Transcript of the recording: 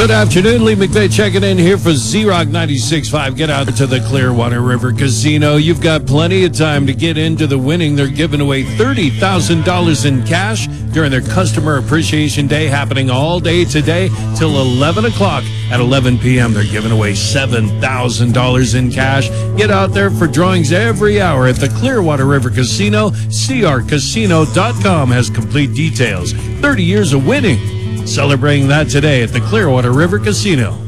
Good afternoon. Lee McVeigh checking in here for Z-Rock 96.5. Get out to the Clearwater River Casino. You've got plenty of time to get into the winning. They're giving away $30,000 in cash during their Customer Appreciation Day, happening all day today till 11 o'clock. At 11 p.m., they're giving away $7,000 in cash. Get out there for drawings every hour at the Clearwater River Casino. crcasino.com has complete details. 30 years of winning. Celebrating that today at the Clearwater River Casino.